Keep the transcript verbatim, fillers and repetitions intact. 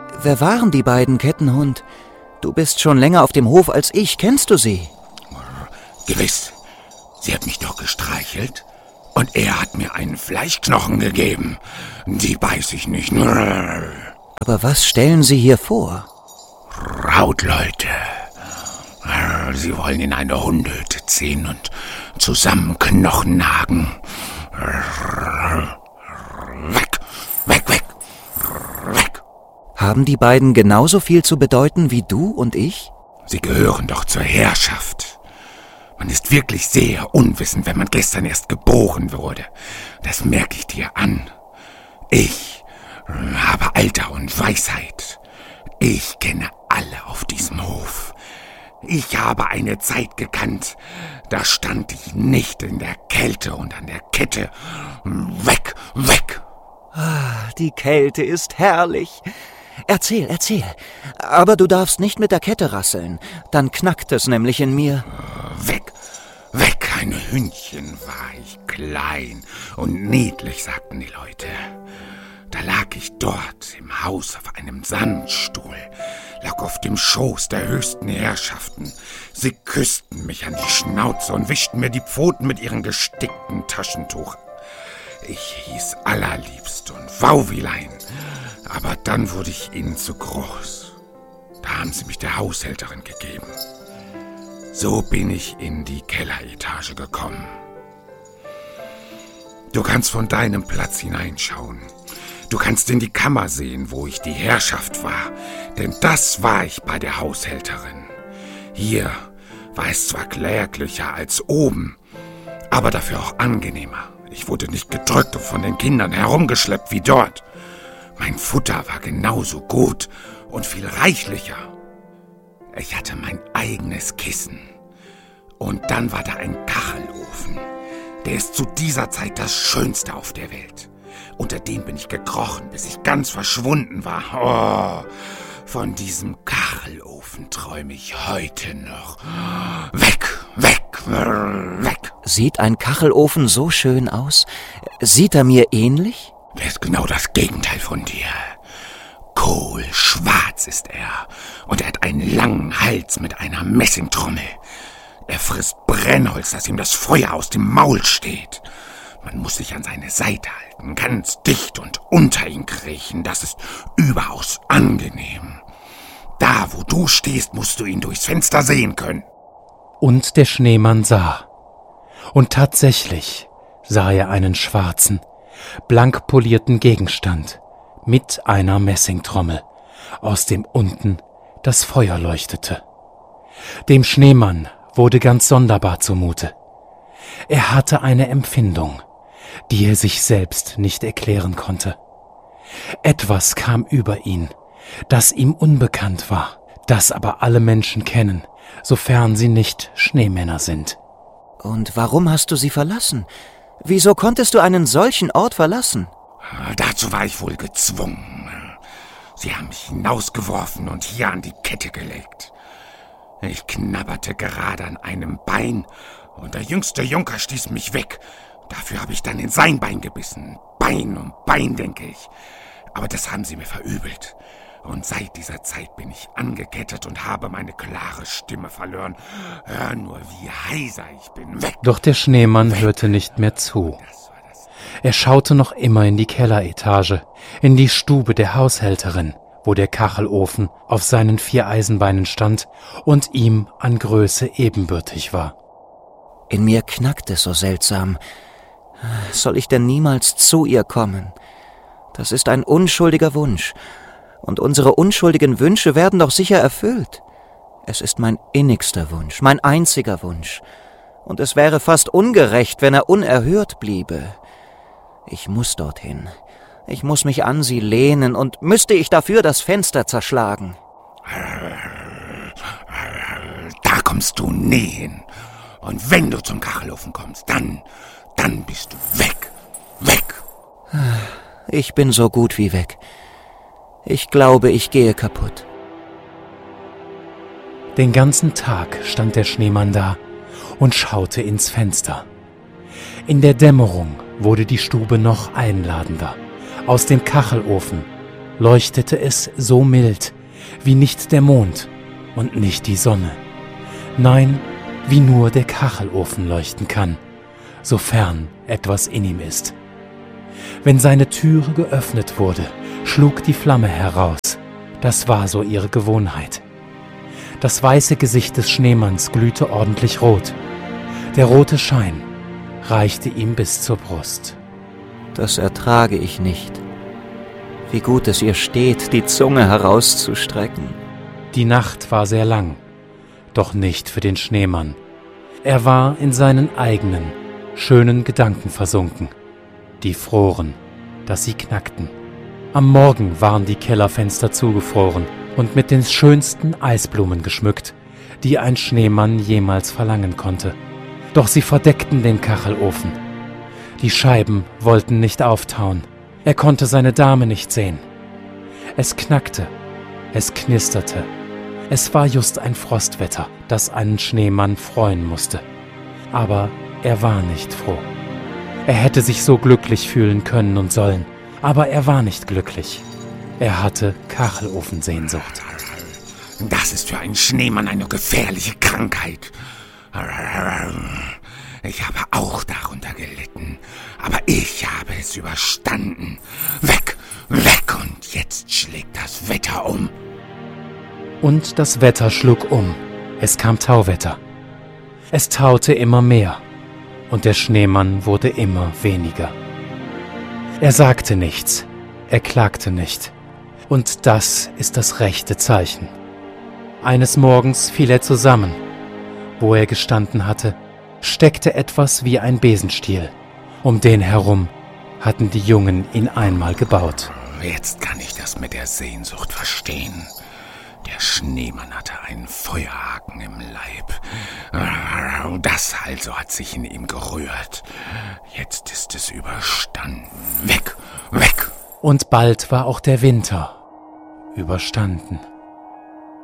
wer waren die beiden, Kettenhund? Du bist schon länger auf dem Hof als ich. Kennst du sie? Gewiss. Sie hat mich doch gestreichelt. Und er hat mir einen Fleischknochen gegeben. Die beiß ich nicht. Aber was stellen Sie hier vor? Rautleute. Sie wollen in eine Hundehütte ziehen und zusammen Knochen nagen. Weg, weg, weg, weg. Haben die beiden genauso viel zu bedeuten wie du und ich? Sie gehören doch zur Herrschaft. Man ist wirklich sehr unwissend, wenn man gestern erst geboren wurde. Das merke ich dir an. Ich habe Alter und Weisheit. Ich kenne alle auf diesem Hof. Ich habe eine Zeit gekannt, da stand ich nicht in der Kälte und an der Kette. Weg, weg! Ah, die Kälte ist herrlich. Erzähl, erzähl. Aber du darfst nicht mit der Kette rasseln. Dann knackt es nämlich in mir. Weg, weg, ein Hündchen war ich klein und niedlich, sagten die Leute. Da lag ich dort im Haus auf einem Sandstuhl, lag auf dem Schoß der höchsten Herrschaften. Sie küssten mich an die Schnauze und wischten mir die Pfoten mit ihrem gestickten Taschentuch. Ich hieß allerliebst und Wauwilein, aber dann wurde ich ihnen zu groß. Da haben sie mich der Haushälterin gegeben. So bin ich in die Kelleretage gekommen. Du kannst von deinem Platz hineinschauen. Du kannst in die Kammer sehen, wo ich die Herrschaft war, denn das war ich bei der Haushälterin. Hier war es zwar kläglicher als oben, aber dafür auch angenehmer. Ich wurde nicht gedrückt und von den Kindern herumgeschleppt wie dort. Mein Futter war genauso gut und viel reichlicher. Ich hatte mein eigenes Kissen. Und dann war da ein Kachelofen. Der ist zu dieser Zeit das Schönste auf der Welt. Unter dem bin ich gekrochen, bis ich ganz verschwunden war. Oh, von diesem Kachelofen träume ich heute noch. Weg, weg, weg. Sieht ein Kachelofen so schön aus? Sieht er mir ähnlich? Der ist genau das Gegenteil von dir. Kohlschwarz ist er und er hat einen langen Hals mit einer Messingtrommel. Er frisst Brennholz, dass ihm das Feuer aus dem Maul steht. Man muss sich an seine Seite halten, ganz dicht und unter ihn kriechen. Das ist überaus angenehm. Da, wo du stehst, musst du ihn durchs Fenster sehen können. Und der Schneemann sah. Und tatsächlich sah er einen schwarzen, blank polierten Gegenstand mit einer Messingtrommel, aus dem unten das Feuer leuchtete. Dem Schneemann wurde ganz sonderbar zumute. Er hatte eine Empfindung, die er sich selbst nicht erklären konnte. Etwas kam über ihn, das ihm unbekannt war, das aber alle Menschen kennen, sofern sie nicht Schneemänner sind. Und warum hast du sie verlassen? Wieso konntest du einen solchen Ort verlassen? Dazu war ich wohl gezwungen. Sie haben mich hinausgeworfen und hier an die Kette gelegt. Ich knabberte gerade an einem Bein und der jüngste Junker stieß mich weg. Dafür habe ich dann in sein Bein gebissen. Bein um Bein, denke ich. Aber das haben sie mir verübelt. Und seit dieser Zeit bin ich angekettet und habe meine klare Stimme verloren. Hör nur, wie heiser ich bin. Weg! Doch der Schneemann Weg. hörte nicht mehr zu. Er schaute noch immer in die Kelleretage, in die Stube der Haushälterin, wo der Kachelofen auf seinen vier Eisenbeinen stand und ihm an Größe ebenbürtig war. In mir knackt es so seltsam. Soll ich denn niemals zu ihr kommen? Das ist ein unschuldiger Wunsch. Und unsere unschuldigen Wünsche werden doch sicher erfüllt. Es ist mein innigster Wunsch, mein einziger Wunsch. Und es wäre fast ungerecht, wenn er unerhört bliebe. Ich muss dorthin. Ich muss mich an sie lehnen und müsste ich dafür das Fenster zerschlagen. Da kommst du nie hin. Und wenn du zum Kachelofen kommst, dann, dann bist du weg, weg. Ich bin so gut wie weg. Ich glaube, ich gehe kaputt. Den ganzen Tag stand der Schneemann da und schaute ins Fenster. In der Dämmerung wurde die Stube noch einladender. Aus dem Kachelofen leuchtete es so mild, wie nicht der Mond und nicht die Sonne. Nein, wie nur der Kachelofen leuchten kann, sofern etwas in ihm ist. Wenn seine Türe geöffnet wurde, schlug die Flamme heraus. Das war so ihre Gewohnheit. Das weiße Gesicht des Schneemanns glühte ordentlich rot. Der rote Schein reichte ihm bis zur Brust. Das ertrage ich nicht. Wie gut es ihr steht, die Zunge herauszustrecken. Die Nacht war sehr lang, doch nicht für den Schneemann. Er war in seinen eigenen, schönen Gedanken versunken. Die froren, dass sie knackten. Am Morgen waren die Kellerfenster zugefroren und mit den schönsten Eisblumen geschmückt, die ein Schneemann jemals verlangen konnte. Doch sie verdeckten den Kachelofen. Die Scheiben wollten nicht auftauen. Er konnte seine Dame nicht sehen. Es knackte, es knisterte. Es war just ein Frostwetter, das einen Schneemann freuen musste. Aber er war nicht froh. Er hätte sich so glücklich fühlen können und sollen, aber er war nicht glücklich. Er hatte Kachelofensehnsucht. Das ist für einen Schneemann eine gefährliche Krankheit. Ich habe auch darunter gelitten, aber ich habe es überstanden. Weg, weg, und jetzt schlägt das Wetter um. Und das Wetter schlug um. Es kam Tauwetter. Es taute immer mehr, und der Schneemann wurde immer weniger. Er sagte nichts, er klagte nicht, und das ist das rechte Zeichen. Eines Morgens fiel er zusammen. Wo er gestanden hatte, steckte etwas wie ein Besenstiel. Um den herum hatten die Jungen ihn einmal gebaut. Jetzt kann ich das mit der Sehnsucht verstehen. Der Schneemann hatte einen Feuerhaken im Leib. Das also hat sich in ihm gerührt. Jetzt ist es überstanden. Weg, weg! Und bald war auch der Winter überstanden.